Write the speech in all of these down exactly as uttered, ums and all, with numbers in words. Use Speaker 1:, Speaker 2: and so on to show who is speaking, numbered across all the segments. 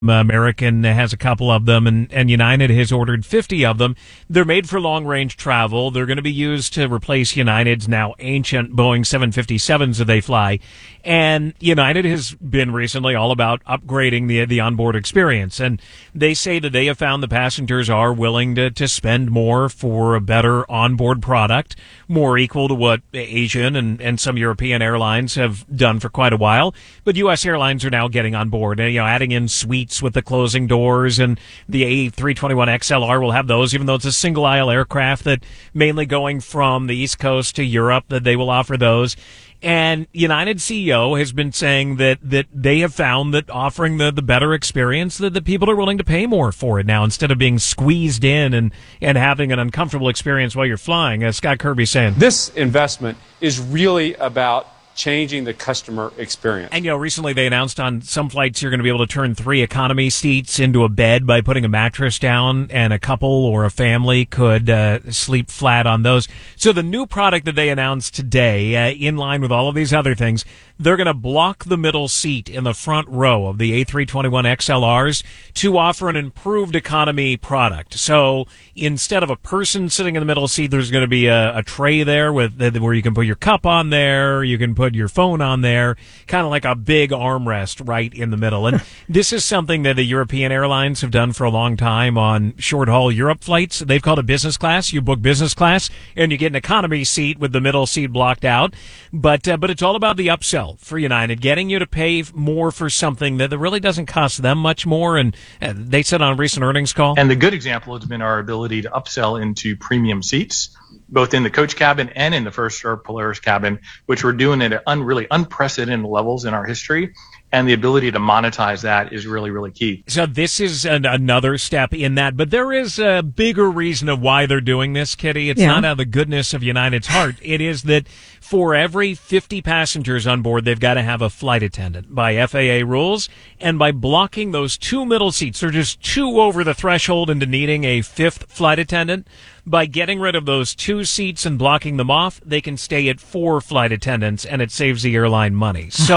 Speaker 1: American has a couple of them, and, and United has ordered fifty of them. They're made for long-range travel. They're going to be used to replace United's now ancient Boeing seven fifty-sevens that they fly. And United has been recently all about upgrading the the onboard experience. And they say that they have found the passengers are willing to, to spend more for a better onboard product, more equal to what Asian and, and some European airlines have done for quite a while. But U S airlines are now getting on board, you know, adding in suites with the closing doors, and the A three twenty-one X L R will have those, even though it's a single aisle aircraft that mainly going from the East Coast to Europe, that they will offer those. And United C E O has been saying that, that they have found that offering the, the better experience, that the people are willing to pay more for it now instead of being squeezed in and, and having an uncomfortable experience while you're flying. As Scott Kirby saying,
Speaker 2: this investment is really about changing the customer experience.
Speaker 1: And, you know, recently they announced on some flights you're going to be able to turn three economy seats into a bed by putting a mattress down, and a couple or a family could uh, sleep flat on those. So the new product that they announced today, uh, in line with all of these other things, they're going to block the middle seat in the front row of the A three twenty-one X L Rs to offer an improved economy product. So instead of a person sitting in the middle seat, there's going to be a, a tray there with where you can put your cup on there, you can put your phone on there, kind of like a big armrest right in the middle. And this is something that the European airlines have done for a long time on short-haul Europe flights. They've called it business class. You book business class, and you get an economy seat with the middle seat blocked out. But uh, but it's all about the upsell for United, getting you to pay more for something that really doesn't cost them much more. And uh, they said on a recent earnings call.
Speaker 3: And the good example has been our ability to upsell into premium seats, both in the coach cabin and in the first or Polaris cabin, which we're doing at un, really unprecedented levels in our history. And the ability to monetize that is really, really key.
Speaker 1: So this is an, another step in that. But there is a bigger reason of why they're doing this, Kitty. It's yeah. not out of the goodness of United's heart. It is that for every fifty passengers on board, they've got to have a flight attendant by F A A rules. And by blocking those two middle seats, they're just two over the threshold into needing a fifth flight attendant. By getting rid of those two seats and blocking them off, they can stay at four flight attendants, and it saves the airline money. So,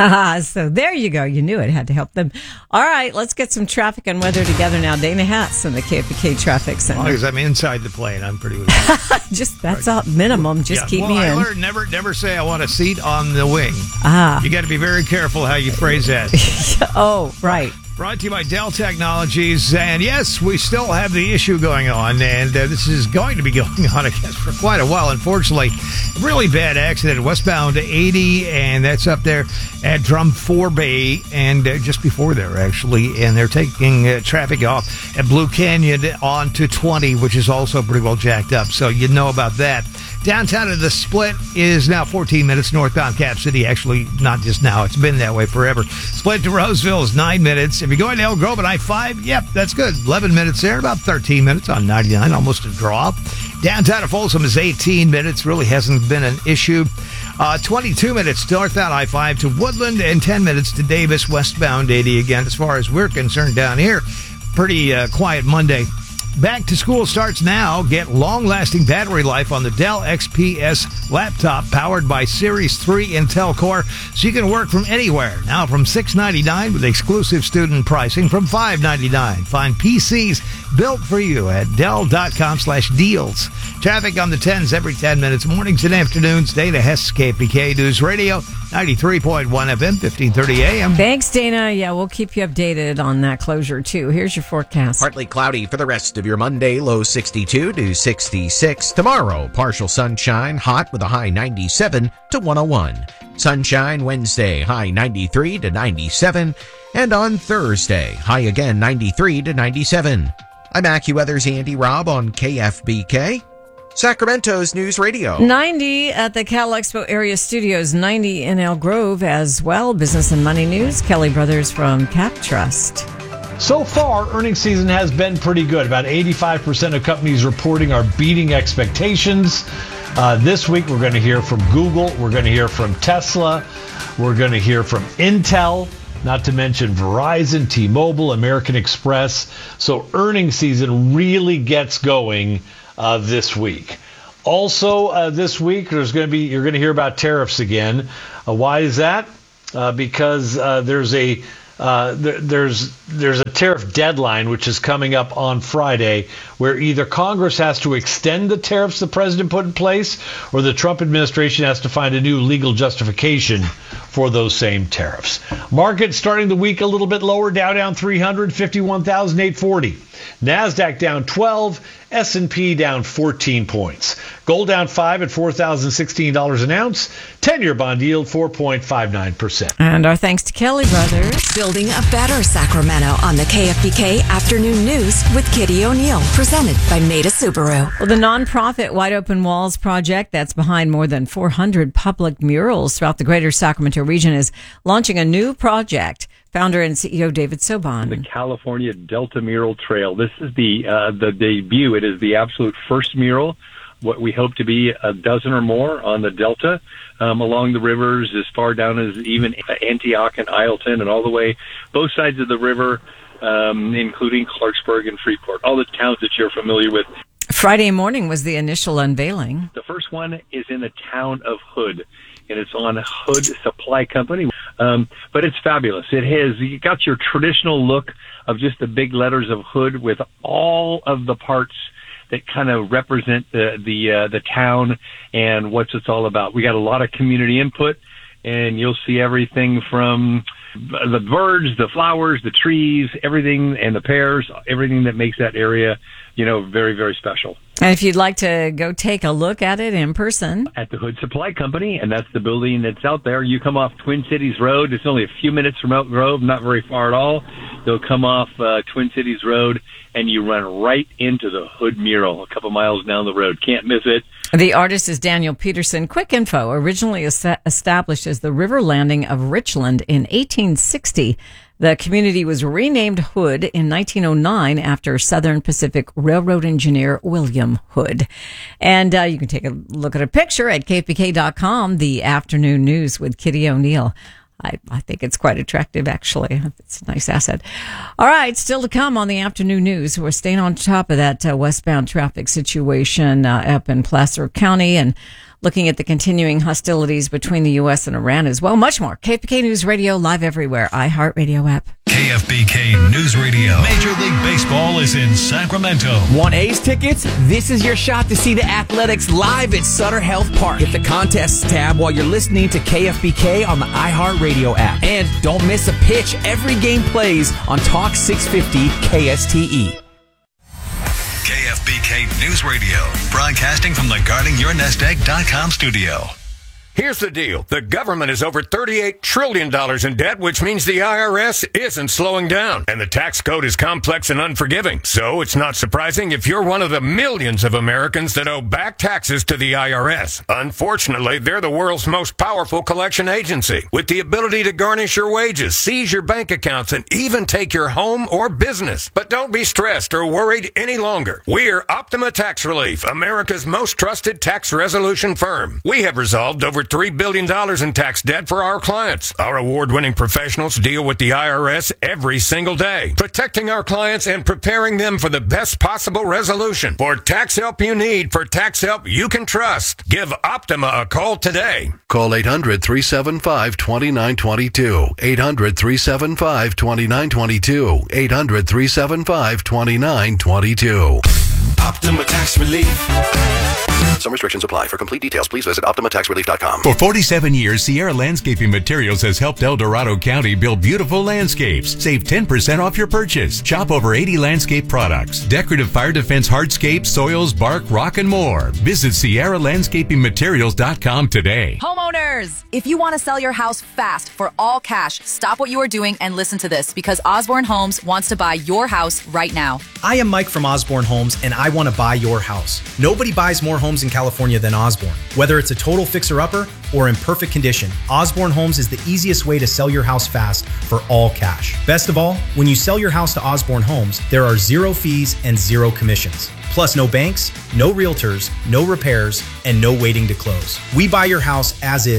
Speaker 4: so there you go. You knew it had to help them. All right, let's get some traffic and weather together now. Dana Hatz in the K F B K Traffic Center.
Speaker 5: As long as I'm inside the plane, I'm pretty with you.
Speaker 4: Just that's all minimum. Just yeah. keep
Speaker 5: well,
Speaker 4: me
Speaker 5: I
Speaker 4: in.
Speaker 5: Learned, never, never say I want a seat on the wing.
Speaker 4: Ah,
Speaker 5: you got to be very careful how you phrase that.
Speaker 4: Oh, right.
Speaker 5: Brought to you by Dell Technologies. And yes, we still have the issue going on, and uh, this is going to be going on, I guess, for quite a while, unfortunately. Really bad accident westbound eighty, and that's up there at Drum four Bay, and uh, just before there, actually. And they're taking uh, traffic off at Blue Canyon on to twenty, which is also pretty well jacked up, so you know about that. Downtown of the Split is now fourteen minutes northbound Cap City. Actually, not just now. It's been that way forever. Split to Roseville is nine minutes. If you're going to Elk Grove at I five, yep, that's good. eleven minutes there, about thirteen minutes on ninety-nine, almost a draw. Downtown of Folsom is eighteen minutes. Really hasn't been an issue. Uh, twenty-two minutes northbound I five to Woodland, and ten minutes to Davis westbound eighty. Again, as far as we're concerned down here, pretty uh, quiet Monday. Back to school starts now. Get long-lasting battery life on the Dell X P S laptop powered by Series three Intel Core, so you can work from anywhere. Now from six ninety-nine with exclusive student pricing from five ninety-nine. Find P Cs built for you at Dell.com slash deals. Traffic on the tens every ten minutes, mornings and afternoons. Dana Hess, K P K News Radio, ninety-three point one F M, fifteen thirty A M.
Speaker 4: Thanks, Dana. Yeah, we'll keep you updated on that closure, too. Here's your forecast.
Speaker 6: Partly cloudy for the rest of your Monday, low sixty-two to sixty-six. Tomorrow, partial sunshine, hot with a high ninety-seven to one oh one. Sunshine Wednesday, high ninety-three to ninety-seven. And on Thursday, high again ninety-three to ninety-seven. I'm AccuWeather's Andy Robb on K F B K, Sacramento's News Radio.
Speaker 4: ninety at the Cal Expo area studios, ninety in Elk Grove as well. Business and Money News, Kelly Brothers from Cap Trust.
Speaker 7: So far, earnings season has been pretty good. About eighty-five percent of companies reporting are beating expectations. Uh, this week, we're going to hear from Google. We're going to hear from Tesla. We're going to hear from Intel, not to mention Verizon, T-Mobile, American Express. So earnings season really gets going uh, this week. Also, uh, this week, there's going to be you're going to hear about tariffs again. Uh, why is that? Uh, because uh, there's a uh, there, there's there's a tariff deadline which is coming up on Friday, where either Congress has to extend the tariffs the president put in place, or the Trump administration has to find a new legal justification for those same tariffs. Market starting the week a little bit lower. Dow down three hundred, fifty-one thousand eight hundred forty. NASDAQ down twelve. S and P down fourteen points. Gold down five at four thousand sixteen dollars an ounce. ten-year bond yield four point five nine percent.
Speaker 4: And our thanks to Kelly Brothers.
Speaker 8: Building a better Sacramento on the K F B K Afternoon News with Kitty O'Neill. Presented by Maida Subaru.
Speaker 4: Well, the nonprofit Wide Open Walls Project, that's behind more than four hundred public murals throughout the greater Sacramento region, is launching a new project. Founder and C E O David Soban.
Speaker 9: The California Delta Mural Trail. This is the uh, the debut. It is the absolute first mural. What we hope to be a dozen or more on the Delta, um, along the rivers as far down as even Antioch and Ileton, and all the way both sides of the river, um, including Clarksburg and Freeport, all the towns that you're familiar with.
Speaker 4: Friday morning was the initial unveiling.
Speaker 9: The first one is in the town of Hood, and it's on Hood Supply Company. Um, but it's fabulous. It has, you got your traditional look of just the big letters of Hood with all of the parts that kind of represent the, the, uh, the town and what it's all about. We got a lot of community input, and you'll see everything from the birds, the flowers, the trees, everything, and the pears, everything that makes that area, you know, very, very special.
Speaker 4: And if you'd like to go take a look at it in person.
Speaker 9: At the Hood Supply Company, and that's the building that's out there. You come off Twin Cities Road. It's only a few minutes from Elk Grove, not very far at all. You'll come off uh, Twin Cities Road, and you run right into the Hood mural, a couple miles down the road. Can't miss it.
Speaker 4: The artist is Daniel Peterson. Quick info, originally established as the River Landing of Richland in eighteen sixty. The community was renamed Hood in nineteen oh nine after Southern Pacific Railroad engineer William Hood. And uh, you can take a look at a picture at K F B K dot com, the afternoon news with Kitty O'Neill. I, I think it's quite attractive, actually. It's a nice asset. All right, still to come on the afternoon news. We're staying on top of that uh, westbound traffic situation uh, up in Placer County, and looking at the continuing hostilities between the U S and Iran as well. Much more. K F B K News Radio, live everywhere. iHeartRadio app.
Speaker 10: K F B K News Radio. Major League Baseball is in Sacramento.
Speaker 11: Want A's tickets? This is your shot to see the Athletics live at Sutter Health Park. Hit the contests tab while you're listening to K F B K on the iHeartRadio app. And don't miss a pitch. Every game plays on Talk six fifty K S T E.
Speaker 10: K F B K News Radio, broadcasting from the guarding your nest egg dot com studio.
Speaker 12: Here's the deal. The government is over thirty-eight trillion dollars in debt, which means the I R S isn't slowing down. And the tax code is complex and unforgiving. So it's not surprising if you're one of the millions of Americans that owe back taxes to the I R S. Unfortunately, they're the world's most powerful collection agency, with the ability to garnish your wages, seize your bank accounts, and even take your home or business. But don't be stressed or worried any longer. We're Optima Tax Relief, America's most trusted tax resolution firm. We have resolved over three billion dollars in tax debt for our clients. Our award-winning professionals deal with the I R S every single day, protecting our clients and preparing them for the best possible resolution. For tax help you need, for tax help you can trust, give Optima a call today.
Speaker 13: Call eight hundred, three seven five, two nine two two. eight hundred, three seven five, two nine two two. eight hundred, three seven five, two nine two two.
Speaker 10: Optima Tax Relief.
Speaker 13: Some restrictions apply. For complete details, please visit Optima Tax Relief dot com.
Speaker 14: For forty-seven years, Sierra Landscaping Materials has helped El Dorado County build beautiful landscapes. Save ten percent off your purchase. Shop over eighty landscape products, decorative fire defense hardscapes, soils, bark, rock, and more. Visit Sierra Landscaping Materials dot com today.
Speaker 15: Homeowners, if you want to sell your house fast for all cash, stop what you are doing and listen to this, because Osborne Homes wants to buy your house right now.
Speaker 16: I am Mike from Osborne Homes, and I want to buy your house. Nobody buys more homes in California than Osborne. Whether it's a total fixer-upper or in perfect condition, Osborne Homes is the easiest way to sell your house fast for all cash. Best of all, when you sell your house to Osborne Homes, there are zero fees and zero commissions. Plus no banks, no realtors, no repairs, and no waiting to close. We buy your house as is,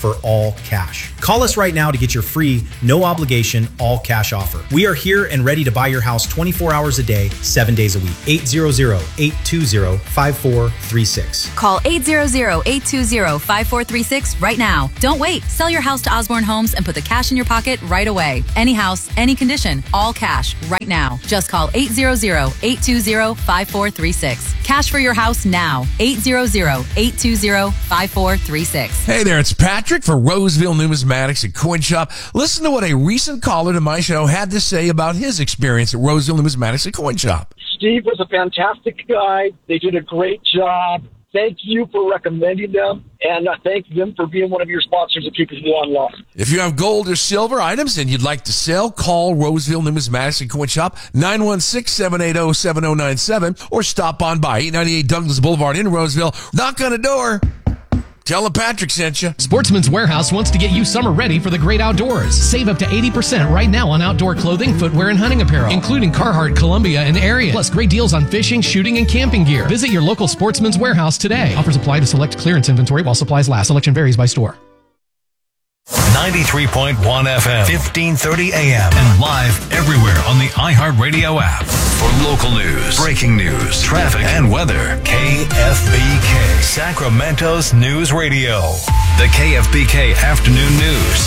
Speaker 16: for all cash. Call us right now to get your free, no obligation, all cash offer. We are here and ready to buy your house twenty-four hours a day, seven days a week. eight hundred, eight two zero, five four three six.
Speaker 15: Call eight hundred, eight two zero, five four three six right now. Don't wait. Sell your house to Osborne Homes and put the cash in your pocket right away. Any house, any condition, all cash right now. Just call eight hundred, eight two zero, five four three six. Cash for your house now. eight hundred, eight two zero, five four three six.
Speaker 17: Hey there, it's Patrick for Roseville Numismatics and Coin Shop. Listen to what a recent caller to my show had to say about his experience at Roseville Numismatics and Coin Shop.
Speaker 18: Steve was a fantastic guy. They did a great job. Thank you for recommending them, and uh, thank them for being one of your sponsors of keeping you online.
Speaker 17: If you have gold or silver items and you'd like to sell, call Roseville Numismatics and Coin Shop, nine one six, seven eight zero, seven zero nine seven, or stop on by eight ninety-eight Douglas Boulevard in Roseville. Knock on the door. Tell them Patrick sent you.
Speaker 19: Sportsman's Warehouse wants to get you summer ready for the great outdoors. Save up to eighty percent right now on outdoor clothing, footwear, and hunting apparel, including Carhartt, Columbia, and Ariat. Plus great deals on fishing, shooting, and camping gear. Visit your local Sportsman's Warehouse today. Offers apply to select clearance inventory while supplies last. Selection varies by store.
Speaker 10: ninety-three point one F M, fifteen thirty A M, and live everywhere on the iHeartRadio app. For local news, breaking news, traffic, and weather, K F B K, Sacramento's News Radio. The K F B K Afternoon News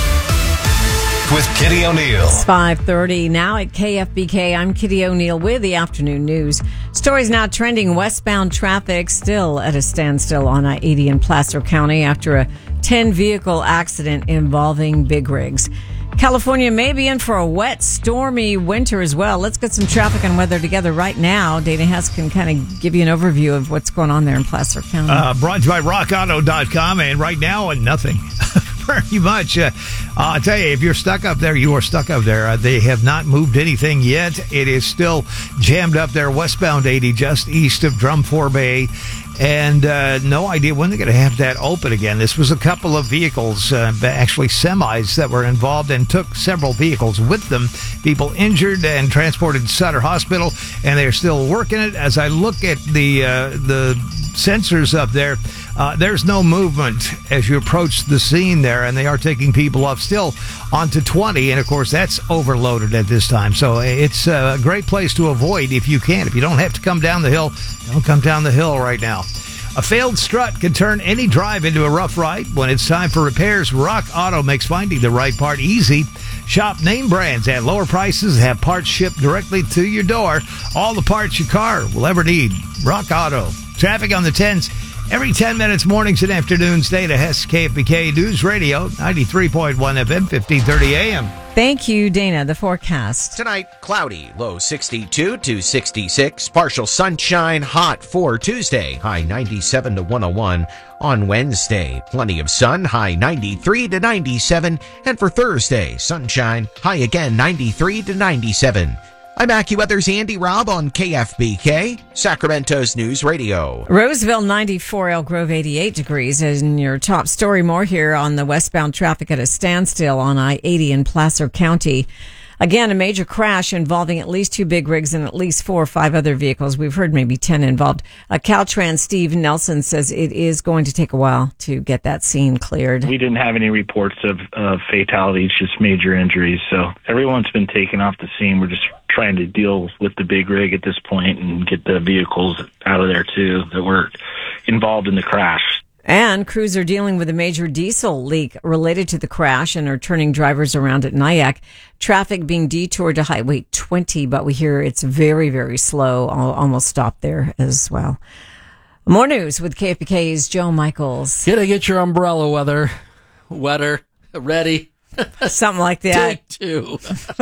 Speaker 10: with Kitty O'Neill.
Speaker 4: It's five thirty now at K F B K. I'm Kitty O'Neill with the afternoon news. Stories now trending. Westbound traffic still at a standstill on I eighty in Placer County after a ten-vehicle accident involving big rigs. California may be in for a wet, stormy winter as well. Let's get some traffic and weather together right now. Dana Hess can kind of give you an overview of what's going on there in Placer County.
Speaker 5: Uh, brought to you by rock auto dot com, and right now, nothing. Pretty much. Uh, I'll tell you, if you're stuck up there, you are stuck up there. Uh, they have not moved anything yet. It is still jammed up there, westbound eighty, just east of Drumthorpe Bay. And uh, no idea when they're going to have that open again. This was a couple of vehicles, uh, actually semis, that were involved and took several vehicles with them. People injured and transported to Sutter Hospital, and they're still working it. As I look at the uh, the sensors up there, uh, there's no movement as you approach the scene there, and they are taking people off still onto twenty, and of course that's overloaded at this time. So it's a great place to avoid if you can. If you don't have to come down the hill, don't come down the hill right now. A failed strut can turn any drive into a rough ride. When it's time for repairs, Rock Auto makes finding the right part easy. Shop name brands at lower prices and have parts shipped directly to your door. All the parts your car will ever need. Rock Auto. Traffic on the tens every ten minutes, mornings and afternoons. Dana Hess, K F B K News Radio, ninety-three point one F M, fifteen thirty A M.
Speaker 4: Thank you, Dana. The forecast.
Speaker 6: Tonight, cloudy, low sixty-two to sixty-six. Partial sunshine, hot for Tuesday, high ninety-seven to one oh one. On Wednesday, plenty of sun, high ninety-three to ninety-seven. And for Thursday, sunshine, high again ninety-three to ninety-seven. I'm AccuWeather's Andy Robb on K F B K, Sacramento's News Radio.
Speaker 4: Roseville ninety-four, Elk Grove eighty-eight degrees. In your top story, more here on the westbound traffic at a standstill on I eighty in Placer County. Again, a major crash involving at least two big rigs and at least four or five other vehicles. We've heard maybe ten involved. Uh, Caltrans Steve Nelson says it is going to take a while to get that scene cleared.
Speaker 20: We didn't have any reports of uh, fatalities, just major injuries. So everyone's been taken off the scene. We're just trying to deal with the big rig at this point and get the vehicles out of there too that were involved in the crash.
Speaker 4: And crews are dealing with a major diesel leak related to the crash and are turning drivers around at Nyack. Traffic being detoured to Highway twenty, but we hear it's very, very slow. I'll almost stopped there as well. More news with K F B K's Joe Michaels.
Speaker 21: Get to get your umbrella weather, wetter, ready.
Speaker 4: Something like that.
Speaker 21: Take two.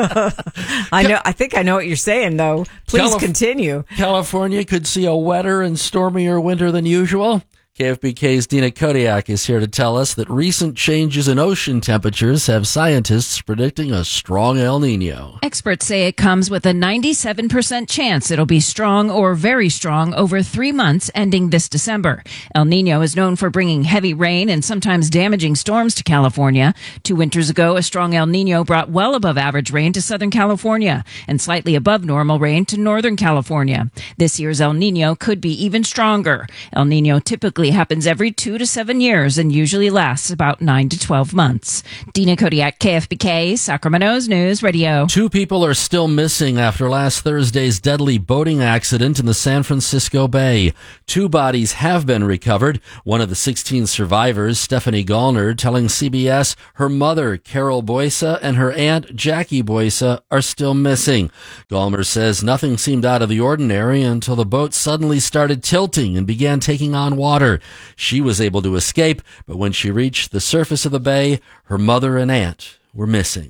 Speaker 4: I know. I think I know what you're saying, though. Please Calif- continue.
Speaker 21: California could see a wetter and stormier winter than usual. K F B K's Dina Kodiak is here to tell us that recent changes in ocean temperatures have scientists predicting a strong El Nino.
Speaker 22: Experts say it comes with a ninety-seven percent chance it'll be strong or very strong over three months ending this December. El Nino is known for bringing heavy rain and sometimes damaging storms to California. Two winters ago, a strong El Nino brought well above average rain to Southern California and slightly above normal rain to Northern California. This year's El Nino could be even stronger. El Nino typically typically happens every two to seven years and usually lasts about nine to twelve months. Dina Kodiak, K F B K, Sacramento's News Radio.
Speaker 21: Two people are still missing after last Thursday's deadly boating accident in the San Francisco Bay. Two bodies have been recovered. One of the sixteen survivors, Stephanie Gallner, telling C B S her mother, Carol Boysa, and her aunt, Jackie Boysa, are still missing. Gallner says nothing seemed out of the ordinary until the boat suddenly started tilting and began taking on water. She was able to escape, but when she reached the surface of the bay, her mother and aunt were missing.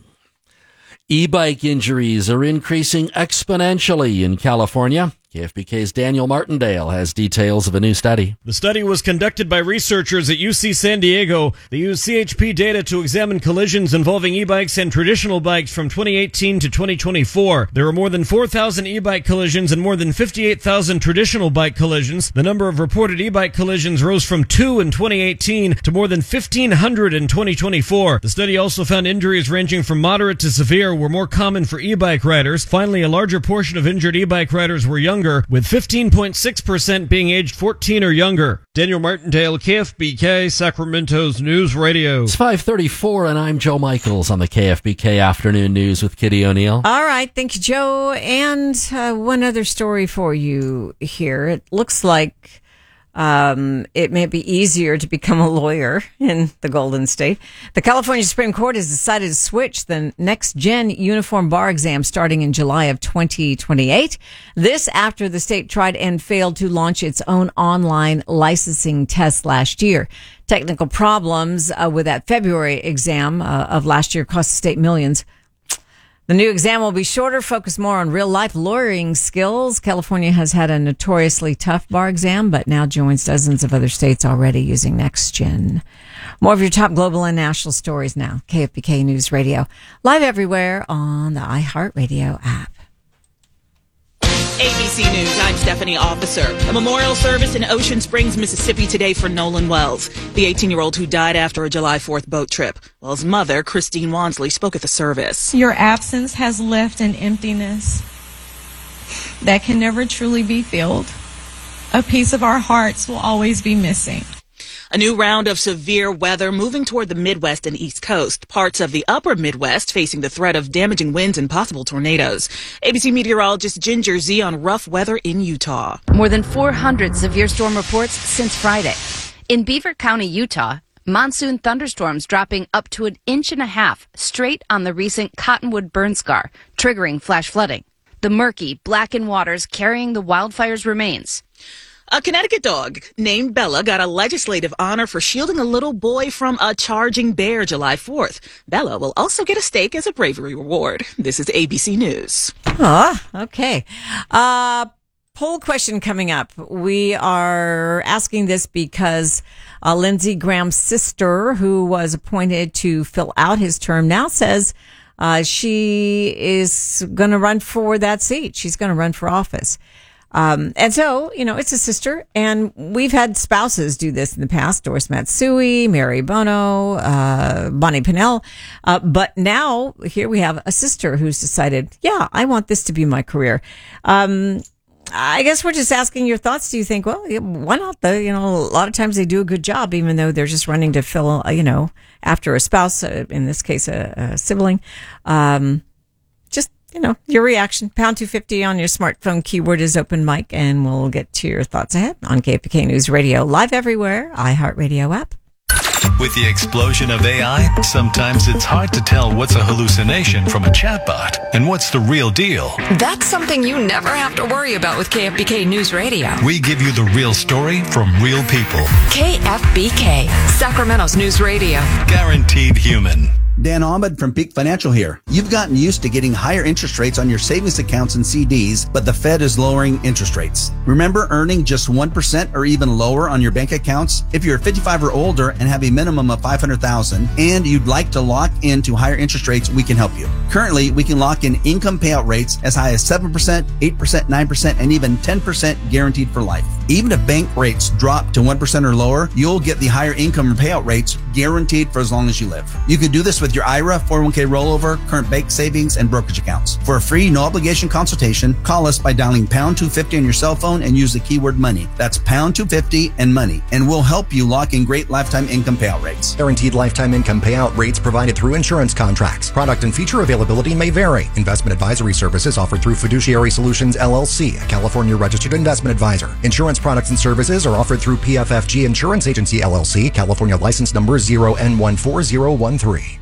Speaker 21: E-bike injuries are increasing exponentially in California. K F B K's Daniel Martindale has details of a new study.
Speaker 2: The study was conducted by researchers at U C San Diego. They used C H P data to examine collisions involving e-bikes and traditional bikes from twenty eighteen to twenty twenty-four. There were more than four thousand e-bike collisions and more than fifty-eight thousand traditional bike collisions. The number of reported e-bike collisions rose from two in twenty eighteen to more than fifteen hundred in twenty twenty-four. The study also found injuries ranging from moderate to severe were more common for e-bike riders. Finally, a larger portion of injured e-bike riders were younger, with fifteen point six percent being aged fourteen or younger. Daniel Martindale, K F B K, Sacramento's News Radio.
Speaker 21: It's five thirty-four, and I'm Joe Michaels on the K F B K Afternoon News with Kitty O'Neill.
Speaker 4: All right. Thank you, Joe. And uh, one other story for you here. It looks like Um, it may be easier to become a lawyer in the Golden State. The California Supreme Court has decided to switch the next-gen uniform bar exam starting in July of twenty twenty-eight. This after the state tried and failed to launch its own online licensing test last year. Technical problems uh, with that February exam uh, of last year cost the state millions. The new exam will be shorter, focus more on real-life lawyering skills. California has had a notoriously tough bar exam, but now joins dozens of other states already using NextGen. More of your top global and national stories now. K F B K News Radio. Live everywhere on the iHeartRadio app.
Speaker 3: A B C News, I'm Stephanie Officer. A memorial service in Ocean Springs, Mississippi today for Nolan Wells, the eighteen-year-old who died after a July fourth boat trip. Wells' mother, Christine Wansley, spoke at the service.
Speaker 23: Your absence has left an emptiness that can never truly be filled. A piece of our hearts will always be missing.
Speaker 3: A new round of severe weather moving toward the Midwest and East Coast. Parts of the upper Midwest facing the threat of damaging winds and possible tornadoes. A B C meteorologist Ginger Z on rough weather in Utah.
Speaker 24: More than four hundred severe storm reports since Friday. In Beaver County, Utah, monsoon thunderstorms dropping up to an inch and a half straight on the recent Cottonwood burn scar, triggering flash flooding. The murky, blackened waters carrying the wildfire's remains.
Speaker 3: A Connecticut dog named Bella got a legislative honor for shielding a little boy from a charging bear July fourth. Bella will also get a steak as a bravery reward. This is A B C News.
Speaker 4: Oh, okay. Uh, poll question coming up. We are asking this because uh, Lindsey Graham's sister, who was appointed to fill out his term, now says uh, she is going to run for that seat. She's going to run for office. Um, and so, you know, it's a sister, and we've had spouses do this in the past. Doris Matsui, Mary Bono, uh, Bonnie Pinnell. Uh, but now here we have a sister who's decided, yeah, I want this to be my career. Um, I guess we're just asking your thoughts. Do you think, well, why not? The, you know, a lot of times they do a good job, even though they're just running to fill, uh, you know, after a spouse, uh, in this case, a, a sibling. Um, just, you know, your reaction. Pound two fifty on your smartphone. Keyword is open mic, and we'll get to your thoughts ahead on K F B K News Radio. Live everywhere. iHeartRadio app.
Speaker 10: With the explosion of A I, sometimes it's hard to tell what's a hallucination from a chatbot and what's the real deal.
Speaker 8: That's something you never have to worry about with K F B K News Radio.
Speaker 10: We give you the real story from real people.
Speaker 8: K F B K, Sacramento's News Radio.
Speaker 10: Guaranteed human.
Speaker 25: Dan Ahmed from Peak Financial here. You've gotten used to getting higher interest rates on your savings accounts and C Ds, but the Fed is lowering interest rates. Remember earning just one percent or even lower on your bank accounts? If you're fifty-five or older and have a minimum of five hundred thousand dollars and you'd like to lock into higher interest rates, we can help you. Currently, we can lock in income payout rates as high as seven percent, eight percent, nine percent, and even ten percent guaranteed for life. Even if bank rates drop to one percent or lower, you'll get the higher income payout rates guaranteed for as long as you live. You can do this with with your I R A, four oh one k rollover, current bank savings, and brokerage accounts. For a free, no-obligation consultation, call us by dialing pound two fifty on your cell phone and use the keyword money. That's pound two fifty and money, and we'll help you lock in great lifetime income payout rates.
Speaker 1: Guaranteed lifetime income payout rates provided through insurance contracts. Product and feature availability may vary. Investment advisory services offered through Fiduciary Solutions, L L C, a California registered investment advisor. Insurance products and services are offered through P F F G Insurance Agency, L L C, California license number zero N one four zero one three.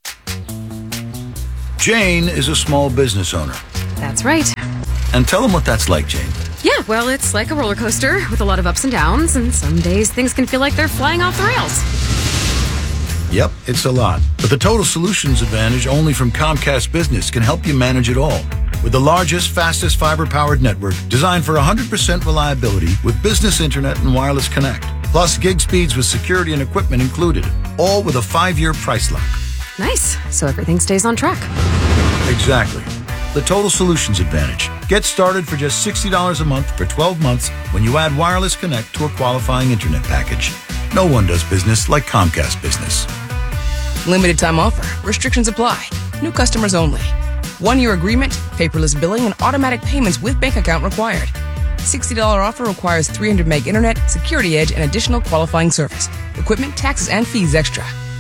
Speaker 7: Jane is a small business owner.
Speaker 9: That's right.
Speaker 7: And tell them what that's like, Jane.
Speaker 9: Yeah, well, it's like a roller coaster with a lot of ups and downs, and some days things can feel like they're flying off the rails.
Speaker 7: Yep, it's a lot. But the Total Solutions Advantage only from Comcast Business can help you manage it all. With the largest, fastest fiber-powered network designed for one hundred percent reliability with business internet and wireless connect. Plus gig speeds with security and equipment included. All with a five-year price lock.
Speaker 9: Nice. So everything stays on track.
Speaker 7: Exactly. The Total Solutions Advantage. Get started for just sixty dollars a month for twelve months when you add Wireless Connect to a qualifying internet package. No one does business like Comcast Business.
Speaker 11: Limited time offer. Restrictions apply. New customers only. One-year agreement, paperless billing, and automatic payments with bank account required. sixty dollars offer requires three hundred meg internet, security edge, and additional qualifying service. Equipment, taxes, and fees extra.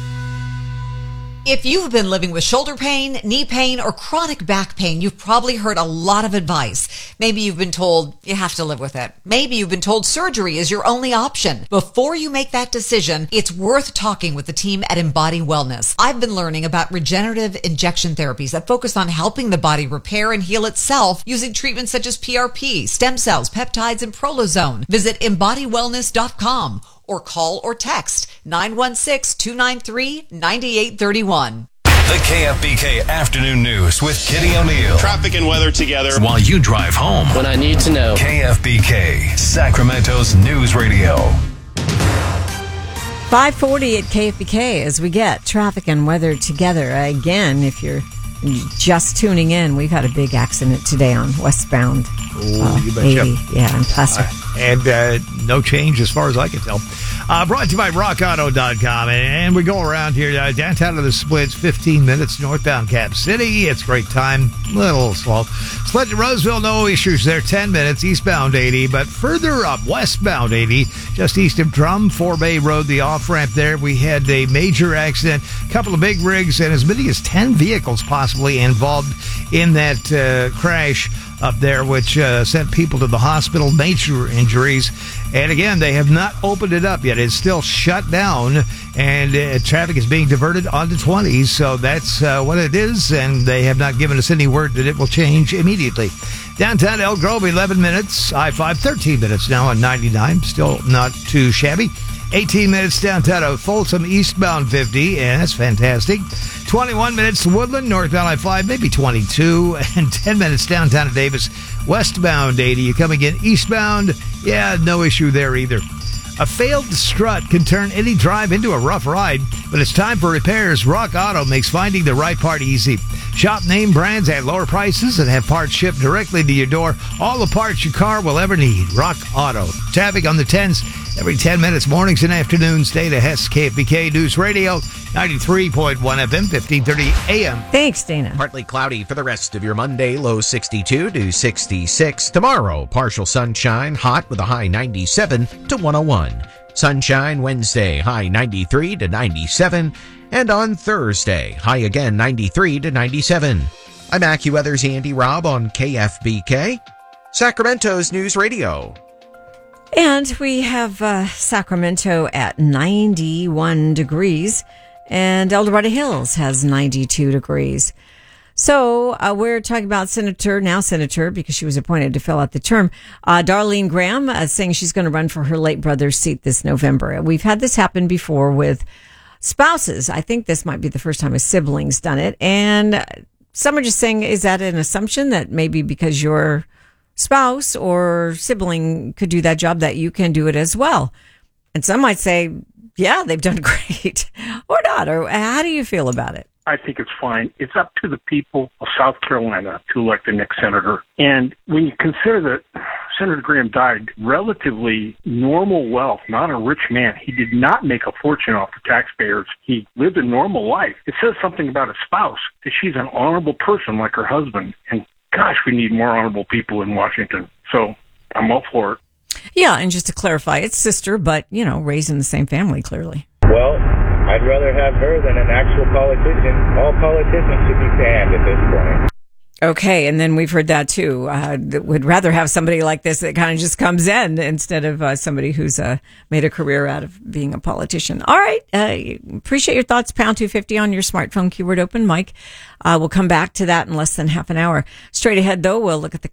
Speaker 12: If you've been living with shoulder pain, knee pain, or chronic back pain, you've probably heard a lot of advice. Maybe you've been told you have to live with it. Maybe you've been told surgery is your only option. Before you make that decision, it's worth talking with the team at Embody Wellness. I've been learning about regenerative injection therapies that focus on helping the body repair and heal itself using treatments such as P R P, stem cells, peptides, and prolozone. Visit embody wellness dot com. Or call or text nine one six, two nine three, nine eight three one.
Speaker 10: The K F B K Afternoon News with Kitty O'Neill.
Speaker 26: Traffic and weather together.
Speaker 10: While you drive home.
Speaker 26: When I need to know.
Speaker 10: K F B K, Sacramento's news radio.
Speaker 4: five forty at K F B K as we get traffic and weather together. Again, if you're just tuning in, we've had a big accident today on westbound
Speaker 5: Oh,
Speaker 4: uh,
Speaker 5: you betcha.
Speaker 4: eighty. Yeah, in Placer.
Speaker 5: Uh, and uh, no change as far as I can tell. Uh, brought to you by rock auto dot com. And, and we go around here, uh, downtown to the Splits, fifteen minutes, northbound Cap City. It's a great time. A little slow. Split to Roseville, no issues there, ten minutes, eastbound eighty. But further up, westbound eighty, just east of Drum, Four Bay Road, the off-ramp there, we had a major accident. A couple of big rigs and as many as ten vehicles possibly involved in that uh, crash up there, which uh, sent people to the hospital, major injuries. And again, they have not opened it up yet. It's still shut down, and uh, traffic is being diverted onto twenties. So that's uh, what it is, and they have not given us any word that it will change immediately. Downtown Elk Grove, eleven minutes. I five, thirteen minutes now on ninety-nine. Still not too shabby. eighteen minutes downtown to Folsom, eastbound fifty, and that's fantastic. twenty-one minutes to Woodland, northbound I five, maybe twenty-two, and ten minutes downtown to Davis, westbound eighty. You coming in eastbound, yeah, no issue there either. A failed strut can turn any drive into a rough ride, but it's time for repairs. Rock Auto makes finding the right part easy. Shop name brands at lower prices and have parts shipped directly to your door. All the parts your car will ever need. Rock Auto. Traffic on the tens every ten minutes, mornings and afternoons. Dana Hess, K F B K News Radio, ninety-three point one F M, fifteen thirty A M.
Speaker 4: Thanks, Dana.
Speaker 6: Partly cloudy for the rest of your Monday, low sixty-two to sixty-six. Tomorrow, partial sunshine, hot with a high ninety-seven to one oh one. Sunshine Wednesday, high ninety-three to ninety-seven. And on Thursday, high again ninety-three to ninety-seven. I'm AccuWeather's Andy Robb on K F B K, Sacramento's News Radio.
Speaker 4: And we have uh, Sacramento at ninety-one degrees, and El Dorado Hills has ninety-two degrees. So uh, we're talking about Senator, now Senator, because she was appointed to fill out the term, uh, Darlene Graham, uh, saying she's going to run for her late brother's seat this November. We've had this happen before with spouses. I think this might be the first time a sibling's done it. And some are just saying, is that an assumption that maybe because your spouse or sibling could do that job that you can do it as well? And some might say, yeah, they've done great, or not. Or how do you feel about it?
Speaker 27: I think it's fine. It's up to the people of South Carolina to elect the next senator. And when you consider that
Speaker 13: Senator Graham died relatively normal wealth, not a rich man. He did not make a fortune off the taxpayers. He lived a normal life. It says something about his spouse, that she's an honorable person like her husband. And gosh, we need more honorable people in Washington. So I'm all for it.
Speaker 4: Yeah, and just to clarify, it's sister, but, you know, raised in the same family, clearly.
Speaker 14: Well, I'd rather have her than an actual politician. All politicians should be banned at this point.
Speaker 4: Okay, and then we've heard that too. Uh, that would rather have somebody like this that kind of just comes in instead of uh, somebody who's uh, made a career out of being a politician. All right, uh, appreciate your thoughts. Pound two fifty on your smartphone, keyword open, Mike. Uh, we'll come back to that in less than half an hour. Straight ahead, though, we'll look at the